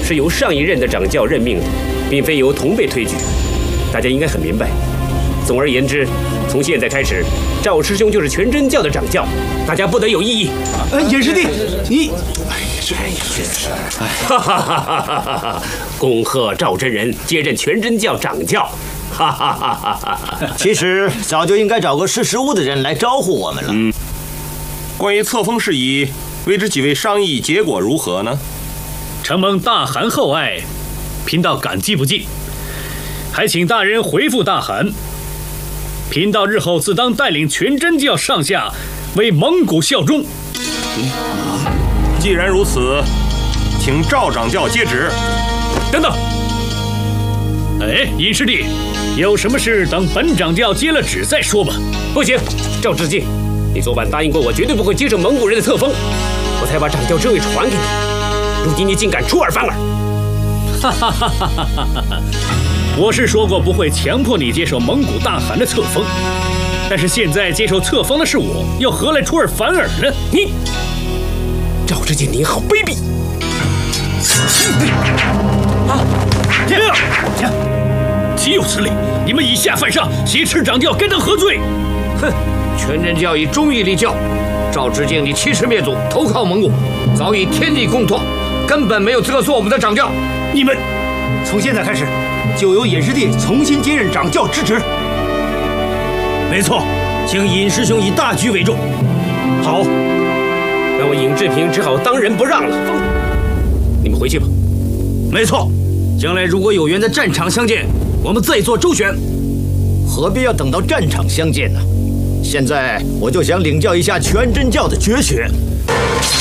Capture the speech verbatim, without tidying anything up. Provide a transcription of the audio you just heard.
是由上一任的掌教任命的，并非由同辈推举。大家应该很明白。总而言之，从现在开始，赵师兄就是全真教的掌教，大家不得有异议。 呃，严师弟，你， 哎，这真是，哈哈哈哈哈哈！恭贺赵真人接任全真教掌教。 哈哈哈哈哈！ 其实早就应该找个识时务的人来招呼我们了。 嗯，关于册封事宜，未知几位商议结果如何呢？ 承蒙大汗厚爱，贫道感激不尽，还请大人回复大汗。贫道日后自当带领全真教上下为蒙古效忠。 嗯、既然如此，请赵掌教接旨。 等等，哎，尹师弟。 有什么事等本掌教接了旨再说吧。 不行，赵志敬，你昨晚答应过我，绝对不会接受蒙古人的册封，我才把掌教之位传给你。如今你竟敢出尔反尔！ 哈哈哈哈哈哈！我是说过不会强迫你接受蒙古大汗的册封，但是现在接受册封的是我，又何来出尔反尔呢？ 你，赵志敬，你好卑鄙！ 啊！停！停！ 岂有此理！你们以下犯上，挟持掌教，该当何罪？ 哼！全真教以忠义立教，赵志敬你欺师灭祖，投靠蒙古，早已天地公托，根本没有资格做我们的掌教。 你们从现在开始，就由尹师弟重新接任掌教之职。 没错，请尹师兄以大局为重。 好，那我尹志平只好当仁不让了。你们回去吧。 没错，将来如果有缘在战场相见。 我们再做周旋，何必要等到战场相见呢？现在我就想领教一下全真教的绝学。